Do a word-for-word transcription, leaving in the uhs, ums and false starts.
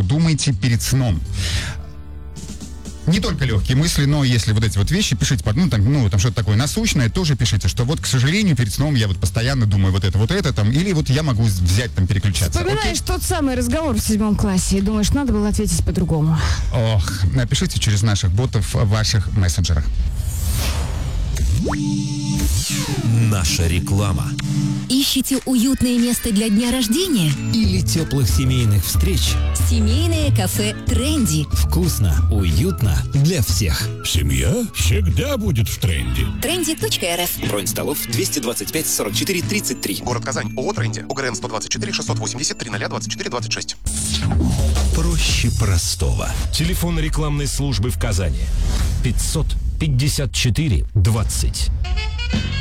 думайте перед сном. Не только легкие мысли, но если вот эти вот вещи пишите, ну там, ну, там что-то такое насущное, тоже пишите, что вот, к сожалению, перед сном я вот постоянно думаю вот это, вот это, там, или вот я могу взять, там, переключаться. Вспоминаешь тот самый разговор в седьмом классе и думаешь, надо было ответить по-другому. Ох, напишите через наших ботов в ваших мессенджерах. Наша реклама. Ищете уютное место для дня рождения? Или теплых семейных встреч? Семейное кафе «Тренди». Вкусно, уютно для всех. Семья всегда будет в тренде. тренди точка эр эф. Бронь столов двести двадцать пять сорок четыре тридцать три. Город Казань. ООО «Тренди». ОГРН сто двадцать четыре шестьсот восемьдесят три ноль двадцать четыре двадцать шесть. Проще простого. Телефон рекламной службы в Казани. пятьсот пятьдесят четыре двадцать.